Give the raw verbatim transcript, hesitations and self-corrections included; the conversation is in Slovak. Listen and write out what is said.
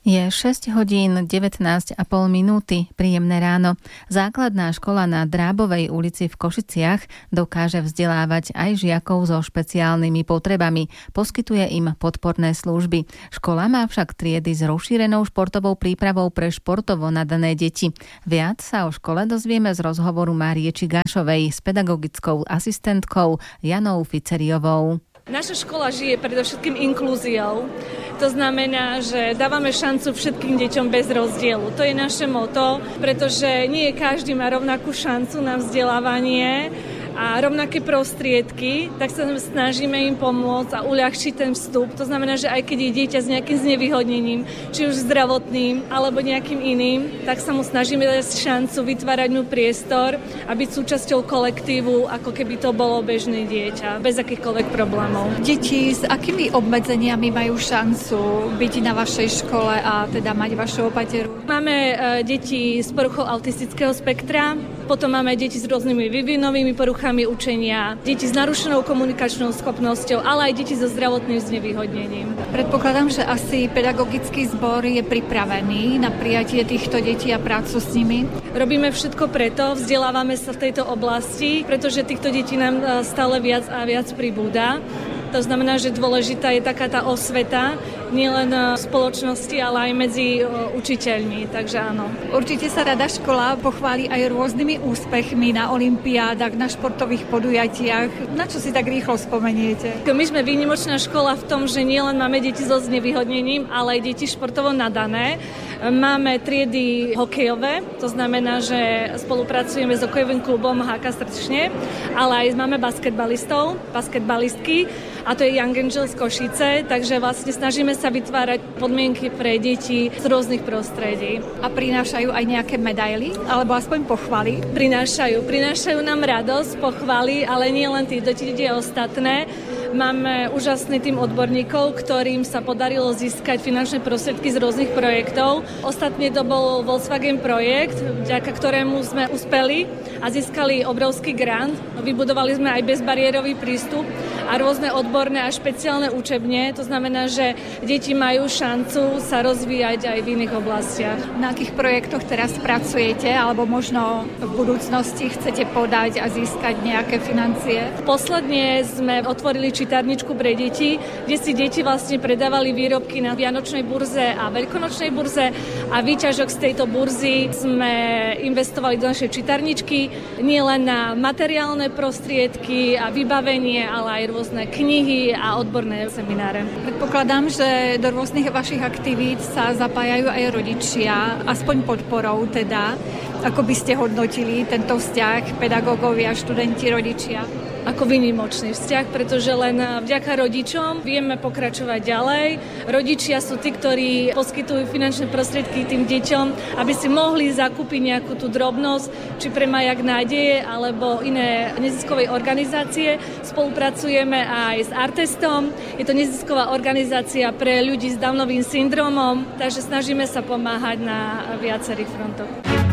Je šesť hodín devätnásť a pol minúty. Príjemné ráno. Základná škola na Drábovej ulici v Košiciach dokáže vzdelávať aj žiakov so špeciálnymi potrebami. Poskytuje im podporné služby. Škola má však triedy s rozšírenou športovou prípravou pre športovo nadané deti. Viac sa o škole dozvieme z rozhovoru Márie Čigášovej s pedagogickou asistentkou Janou Ficeriovou. Naša škola žije predovšetkým inklúziou. To znamená, že dávame šancu všetkým deťom bez rozdielu. To je naše motto, pretože nie každý má rovnakú šancu na vzdelávanie a rovnaké prostriedky, tak sa snažíme im pomôcť a uľahčiť ten vstup. To znamená, že aj keď je dieťa s nejakým znevýhodnením, či už zdravotným alebo nejakým iným, tak sa mu snažíme dať šancu, vytvárať mu priestor a byť súčasťou kolektívu, ako keby to bolo bežné dieťa, bez akýchkoľvek problémov. Deti s akými obmedzeniami majú šancu byť na vašej škole a teda mať vašu opateru? Máme e, deti s poruchou autistického spektra, potom máme deti s rôznymi vývinovými poruchami učenia, deti s narušenou komunikačnou schopnosťou, ale aj deti so zdravotným znevýhodnením. Predpokladám, že asi pedagogický zbor je pripravený na prijatie týchto detí a prácu s nimi. Robíme všetko preto, vzdelávame sa v tejto oblasti, pretože týchto detí nám stále viac a viac pribúda. To znamená, že dôležitá je taká tá osveta, nielen v spoločnosti, ale aj medzi učiteľmi, takže áno. Určite sa rada škola pochváli aj rôznymi úspechmi na olympiádach, na športových podujatiach. Na čo si tak rýchlo spomeniete? My sme výnimočná škola v tom, že nielen máme deti so znevýhodnením, ale aj deti športovo nadané. Máme triedy hokejové, to znamená, že spolupracujeme s hokejovým klubom há ká Strčne, ale aj máme basketbalistov, basketbalistky, a to je Young Angels Košice, takže vlastne snažíme sa vytvárať podmienky pre deti z rôznych prostredí. A prinášajú aj nejaké medaily, alebo aspoň pochvaly? Prinášajú, prinášajú nám radosť, pochvaly, ale nie len tí, deti ostatné. Máme úžasný tým odborníkov, ktorým sa podarilo získať finančné prostriedky z rôznych projektov. Ostatne to bol Volkswagen projekt, vďaka ktorému sme uspeli a získali obrovský grant. Vybudovali sme aj bezbariérový prístup a rôzne odborné a špeciálne učebne. To znamená, že deti majú šancu sa rozvíjať aj v iných oblastiach. Na akých projektoch teraz pracujete, alebo možno v budúcnosti chcete podať a získať nejaké financie? Posledne sme otvorili čítárničku pre deti, kde si deti vlastne predávali výrobky na vianočnej burze a veľkonočnej burze a výťažok z tejto burzy sme investovali do našej čítárničky nie len na materiálne prostriedky a vybavenie, ale aj rôzne knihy a odborné semináre. Predpokladám, že do rôznych vašich aktivít sa zapájajú aj rodičia, aspoň podporou teda. Ako by ste hodnotili tento vzťah pedagógovia, študenti, rodičia? Ako výnimočný vzťah, pretože len vďaka rodičom vieme pokračovať ďalej. Rodičia sú tí, ktorí poskytujú finančné prostriedky tým deťom, aby si mohli zakúpiť nejakú tú drobnosť, či pre Majak nádeje, alebo iné neziskové organizácie. Spolupracujeme aj s Artestom. Je to nezisková organizácia pre ľudí s Downovým syndromom, takže snažíme sa pomáhať na viacerých frontoch.